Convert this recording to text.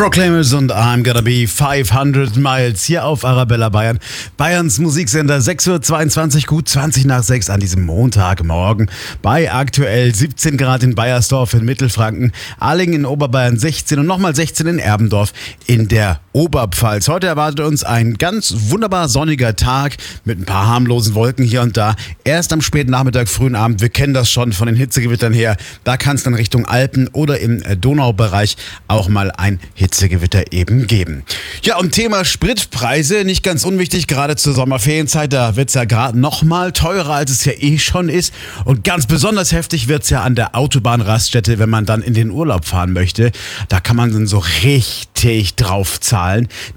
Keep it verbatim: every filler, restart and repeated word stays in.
Proclaimers und I'm Gonna Be fünfhundert Miles hier auf Arabella Bayern. Bayerns Musiksender, sechs Uhr zweiundzwanzig, gut zwanzig nach sechs an diesem Montagmorgen. Bei aktuell siebzehn Grad in Baiersdorf in Mittelfranken, Allingen in Oberbayern sechzehn und nochmal sechzehn in Erbendorf in der Oberpfalz. Heute erwartet uns ein ganz wunderbar sonniger Tag mit ein paar harmlosen Wolken hier und da. Erst am späten Nachmittag, frühen Abend, wir kennen das schon von den Hitzegewittern her, da kann es dann Richtung Alpen oder im Donaubereich auch mal ein Hitzegewitter eben geben. Ja, und Thema Spritpreise, nicht ganz unwichtig, gerade zur Sommerferienzeit, da wird es ja gerade noch mal teurer, als es ja eh schon ist. Und ganz besonders heftig wird es ja an der Autobahnraststätte, wenn man dann in den Urlaub fahren möchte. Da kann man dann so richtig drauf zahlen.